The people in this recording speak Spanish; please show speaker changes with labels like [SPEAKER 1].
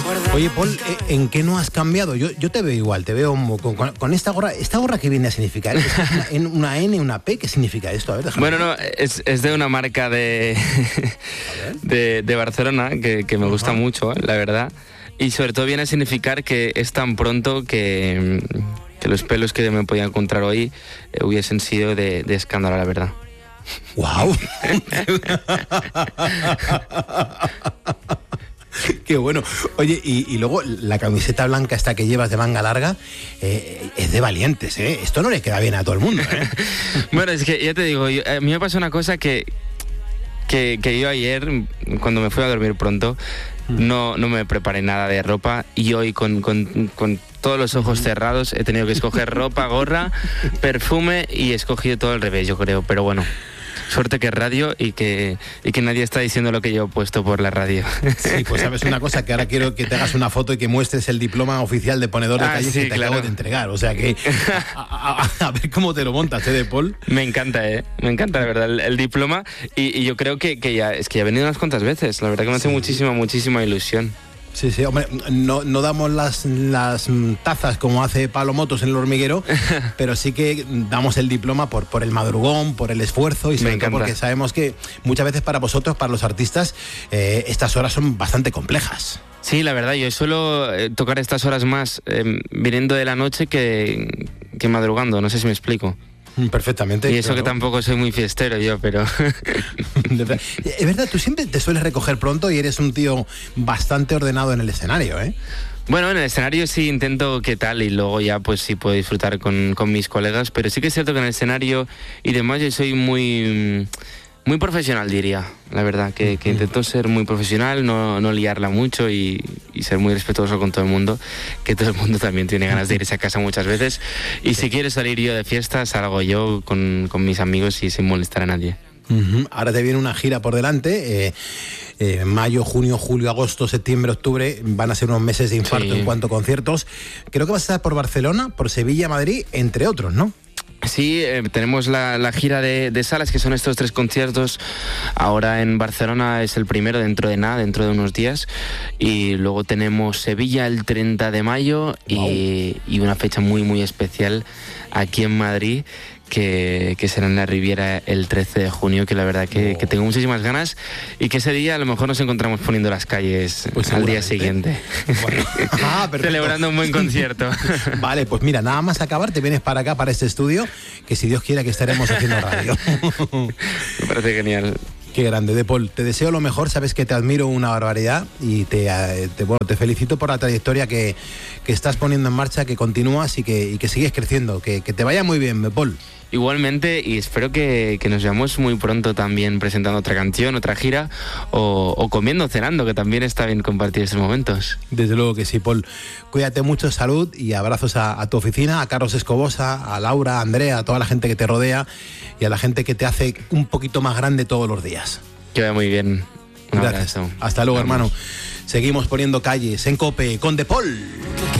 [SPEAKER 1] Oye, Paul, ¿en qué no has cambiado? Yo te veo igual, te veo con esta gorra. ¿Esta gorra qué viene a significar? ¿Es una N, una P? ¿Qué significa esto? A ver, déjame.
[SPEAKER 2] Bueno, no, es de una marca de Barcelona que me gusta mucho, la verdad. Y sobre todo viene a significar que es tan pronto que los pelos que me podía encontrar hoy hubiesen sido de escándalo, la verdad.
[SPEAKER 1] ¡Guau! Qué bueno. Oye, y luego la camiseta blanca esta que llevas de manga larga es de valientes, ¿eh? Esto no le queda bien a todo el mundo, ¿eh?
[SPEAKER 2] Bueno, es que ya te digo, a mí me pasó una cosa que yo ayer, cuando me fui a dormir pronto, no me preparé nada de ropa y hoy con todos los ojos cerrados he tenido que escoger ropa, gorra, perfume y he escogido todo al revés, yo creo, pero bueno. Suerte que es radio y que nadie está diciendo lo que yo he puesto por la radio.
[SPEAKER 1] Sí, pues sabes una cosa, que ahora quiero que te hagas una foto y que muestres el diploma oficial de ponedor de calles que te acabo de entregar. O sea que a ver cómo te lo montas, de Paul.
[SPEAKER 2] Me encanta la verdad el diploma y yo creo que ya he venido unas cuantas veces. La verdad que me hace muchísima ilusión.
[SPEAKER 1] Sí, hombre, no damos las tazas como hace Pablo Motos en El Hormiguero, pero sí que damos el diploma por el madrugón, por el esfuerzo y sobre todo porque sabemos que muchas veces para vosotros, para los artistas, estas horas son bastante complejas.
[SPEAKER 2] Sí, la verdad, yo suelo tocar estas horas más viniendo de la noche que madrugando, no sé si me explico.
[SPEAKER 1] Perfectamente.
[SPEAKER 2] Y eso claro. Que tampoco soy muy fiestero yo, pero...
[SPEAKER 1] Es verdad, tú siempre te sueles recoger pronto y eres un tío bastante ordenado en el escenario, ¿eh?
[SPEAKER 2] Bueno, en el escenario sí intento qué tal y luego ya pues sí puedo disfrutar con mis colegas, pero sí que es cierto que en el escenario y demás yo soy muy profesional, diría, la verdad, que intento ser muy profesional, no liarla mucho y ser muy respetuoso con todo el mundo, que todo el mundo también tiene ganas de irse a casa muchas veces. Y si quiero salir yo de fiesta, salgo yo con mis amigos y sin molestar a nadie.
[SPEAKER 1] Ahora te viene una gira por delante. Mayo, junio, julio, agosto, septiembre, octubre van a ser unos meses de infarto en cuanto a conciertos. Creo que vas a estar por Barcelona, por Sevilla, Madrid, entre otros, ¿no?
[SPEAKER 2] Sí, tenemos la gira de salas, que son estos 3 conciertos. Ahora en Barcelona es el primero dentro de unos días. Y luego tenemos Sevilla el 30 de mayo y una fecha muy especial aquí en Madrid, que será en la Riviera el 13 de junio, que la verdad que tengo muchísimas ganas y que ese día a lo mejor nos encontramos poniendo las calles pues al día siguiente. Bueno. Celebrando un buen concierto.
[SPEAKER 1] Vale, pues mira, nada más acabar te vienes para acá, para este estudio, que si Dios quiera que estaremos haciendo radio.
[SPEAKER 2] Me parece genial.
[SPEAKER 1] Qué grande, De Paul. Te deseo lo mejor, sabes que te admiro una barbaridad y te felicito por la trayectoria que estás poniendo en marcha, que continúas y que sigues creciendo. Que te vaya muy bien, De Paul.
[SPEAKER 2] Igualmente, y espero que nos veamos muy pronto también presentando otra canción, otra gira, o comiendo, cenando, que también está bien compartir estos momentos.
[SPEAKER 1] Desde luego que sí, Paul. Cuídate mucho, salud y abrazos a tu oficina, a Carlos Escobosa, a Laura, a Andrea, a toda la gente que te rodea y a la gente que te hace un poquito más grande todos los días.
[SPEAKER 2] Que vaya muy bien.
[SPEAKER 1] Gracias. Hasta luego, hermano. Seguimos poniendo calles en COPE con De Paul.